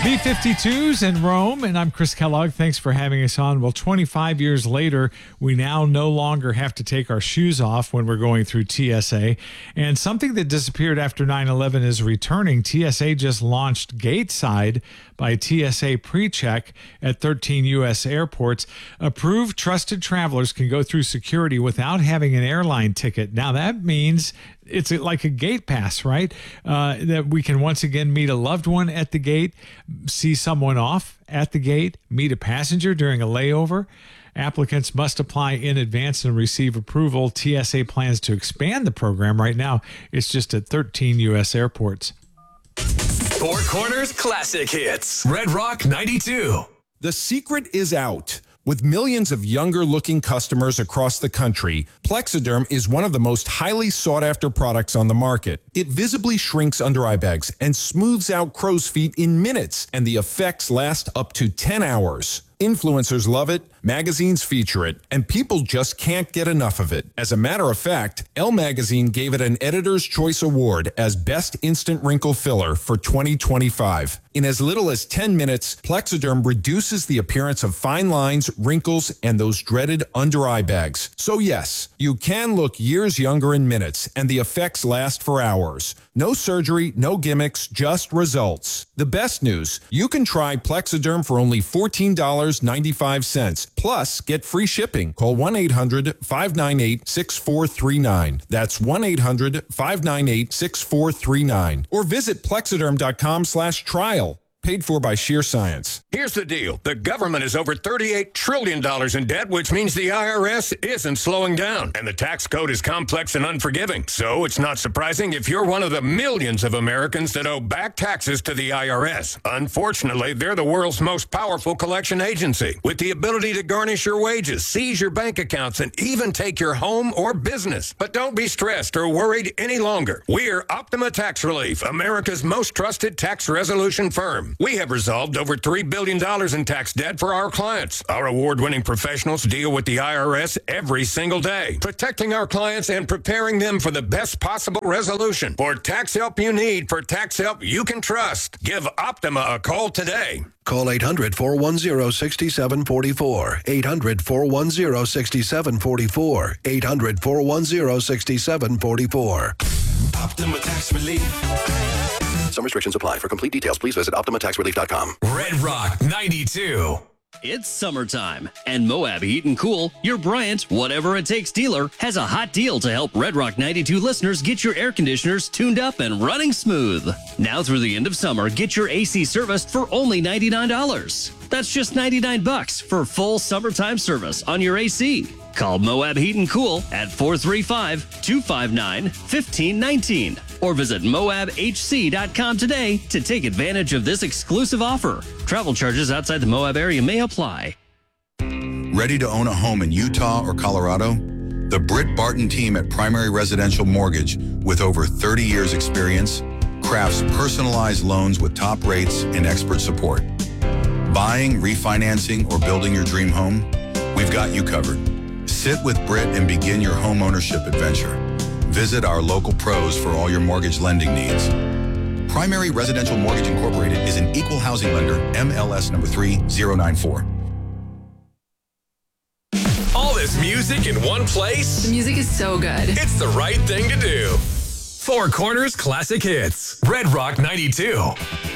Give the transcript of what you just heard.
B-52s in Rome, and I'm Chris Kellogg. Thanks for having us on. Well, 25 years later, we now no longer have to take our shoes off when we're going through TSA. And something that disappeared after 9/11 is returning. TSA just launched Gateside by TSA PreCheck at 13 U.S. airports. Approved, trusted travelers can go through security without having an airline ticket. Now, that means it's like a gate pass, right? That we can once again meet a loved one at the gate, see someone off at the gate, meet a passenger during a layover. Applicants must apply in advance and receive approval. TSA plans to expand the program. Right now, it's just at 13 U.S. airports. Four Corners Classic Hits. Red Rock 92. The secret is out. With millions of younger-looking customers across the country, Plexiderm is one of the most highly sought-after products on the market. It visibly shrinks under-eye bags and smooths out crow's feet in minutes, and the effects last up to 10 hours. Influencers love it, magazines feature it, and people just can't get enough of it. As a matter of fact, Elle Magazine gave it an Editor's Choice Award as Best Instant Wrinkle Filler for 2025. In as little as 10 minutes, Plexiderm reduces the appearance of fine lines, wrinkles, and those dreaded under-eye bags. So yes, you can look years younger in minutes, and the effects last for hours. No surgery, no gimmicks, just results. The best news, you can try Plexiderm for only $14.95. Plus, get free shipping. Call 1-800-598-6439. That's 1-800-598-6439. Or visit Plexiderm.com/trial. Paid for by Sheer Science. Here's the deal. The government is over $38 trillion in debt, which means the IRS isn't slowing down. And the tax code is complex and unforgiving. So it's not surprising if you're one of the millions of Americans that owe back taxes to the IRS. Unfortunately, they're the world's most powerful collection agency, with the ability to garnish your wages, seize your bank accounts, and even take your home or business. But don't be stressed or worried any longer. We're Optima Tax Relief, America's most trusted tax resolution firm. We have resolved over $3 billion in tax debt for our clients. Our award-winning professionals deal with the IRS every single day, protecting our clients and preparing them for the best possible resolution. For tax help you need, for tax help you can trust, give Optima a call today. Call 800-410-6744. 800-410-6744. 800-410-6744. Optima Tax Relief. Some restrictions apply. For complete details, please visit OptimaTaxRelief.com. Red Rock 92. It's summertime, and Moab Heat & Cool, your Bryant Whatever It Takes dealer, has a hot deal to help Red Rock 92 listeners get your air conditioners tuned up and running smooth. Now through the end of summer, get your AC serviced for only $99. That's just $99 for full summertime service on your AC. Call Moab Heat & Cool at 435-259-1519 or visit moabhc.com today to take advantage of this exclusive offer. Travel charges outside the Moab area may apply. Ready to own a home in Utah or Colorado? The Britt Barton team at Primary Residential Mortgage, with over 30 years experience, crafts personalized loans with top rates and expert support. Buying, refinancing, or building your dream home? We've got you covered. Sit with Britt and begin your home ownership adventure. Visit our local pros for all your mortgage lending needs. Primary Residential Mortgage Incorporated is an equal housing lender, MLS number 3094. All this music in one place? The music is so good. It's the right thing to do. Four Corners Classic Hits. Red Rock 92.